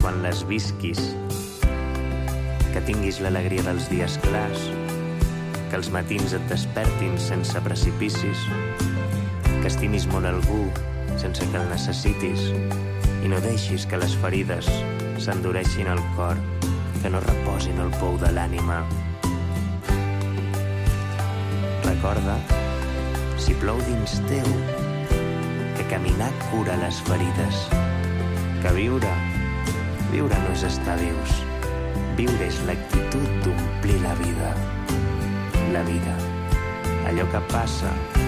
quan les visquis, que tinguis l'alegria dels dies clars, que els matins et despertin sense precipicis, que estimis molt algú sense que el necessitis i no deixis que les ferides s'endureixin al cor, que no reposin el pou de l'ànima. Recorda, si plou dins teu, que caminar cura les ferides, que viure no és estar vius, viure és l'actitud d'omplir la vida. La vida, allò que passa